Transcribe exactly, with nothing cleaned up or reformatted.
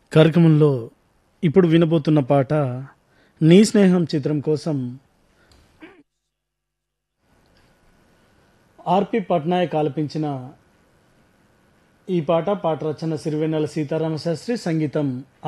కార్యక్రమంలో ఇప్పుడు వినబోతున్న పాట నీ స్నేహం చిత్రం కోసం ఆర్పి పట్నాయక్ ఆలపించిన ఈ పాట పాట రచన సిరివెన్నెల సీతారామ శాస్త్రి, సంగీతం